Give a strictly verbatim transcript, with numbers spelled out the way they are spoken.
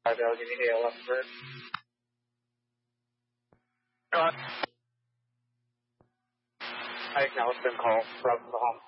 I'll give you the eleven bird. Got. I acknowledge them call from the home.